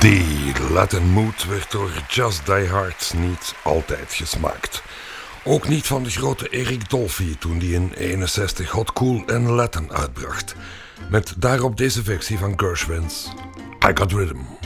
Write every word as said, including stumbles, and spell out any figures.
Die Latin mood werd door Just Die Hard niet altijd gesmaakt. Ook niet van de grote Eric Dolphy toen die in eenenzestig Hot Cool en Latin uitbracht. Met daarop deze versie van Gershwin's I Got Rhythm.